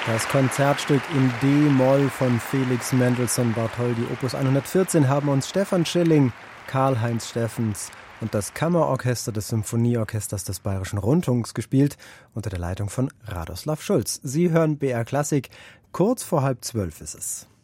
Das Konzertstück in D-Moll von Felix Mendelssohn Bartholdy, Opus 114, haben uns Stefan Schilling, Karl-Heinz Steffens und das Kammerorchester des Symphonieorchesters des Bayerischen Rundfunks gespielt, unter der Leitung von Radoslav Schulz. Sie hören BR Klassik, kurz vor 11:30 ist es.